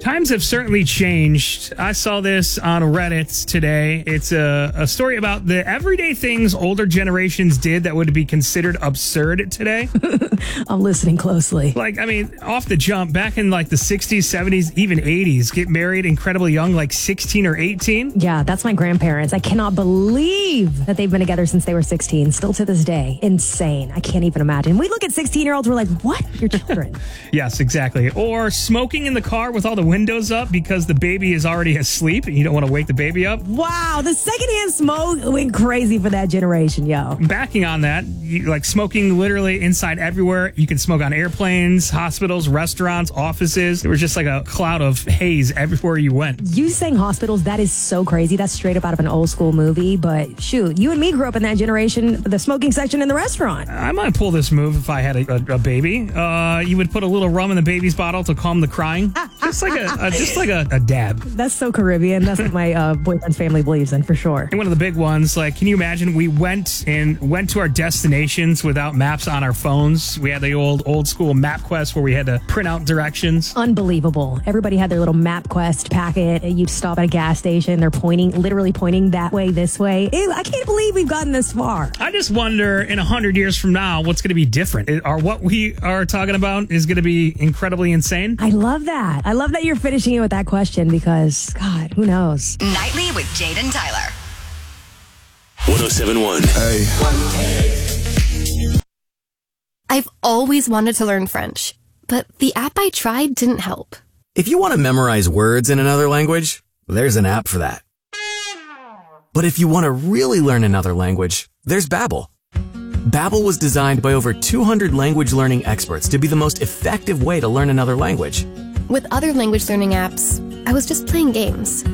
Times have certainly changed. I saw this on Reddit today. It's a story about the everyday things older generations did that would be considered absurd today. I'm listening closely. Like, I mean, off the jump, back in like the 60s, 70s, even 80s, get married incredibly young, like 16 or 18. Yeah, that's my grandparents. I cannot believe that they've been together since they were 16. Still to this day. Insane. I can't even imagine. We look at 16-year-olds, we're like, what? You're children. Yes, exactly. Or smoking in the car with all the windows up because the baby is already asleep and you don't want to wake the baby up. Wow, the secondhand smoke went crazy for that generation, yo. Backing on that, like smoking literally inside everywhere. You can smoke on airplanes, hospitals, restaurants, offices. There was just like a cloud of haze everywhere you went. You saying hospitals, that is so crazy. That's straight up out of an old school movie. But shoot, you and me grew up in that generation, the smoking section in the restaurant. I might pull this move if I had a baby. You would put a little rum in the baby's bottle to calm the crying. Just like a dab. That's so Caribbean. That's what my boyfriend's family believes in, for sure. And one of the big ones, like, can you imagine we went to our destinations without maps on our phones? We had the old school MapQuest where we had to print out directions. Unbelievable. Everybody had their little MapQuest packet. You'd stop at a gas station. They're literally pointing that way, this way. Ew, I can't believe we've gotten this far. I just wonder in 100 years from now, what's going to be different? Or what we are talking about is going to be incredibly insane? I love that. I love that you're finishing it with that question because, God, who knows? Nightly with Jade and Tyler. 107.1. Hey. I've always wanted to learn French, but the app I tried didn't help. If you want to memorize words in another language, there's an app for that. But if you want to really learn another language, there's Babbel. Babbel was designed by over 200 language learning experts to be the most effective way to learn another language. With other language learning apps, I was just playing games.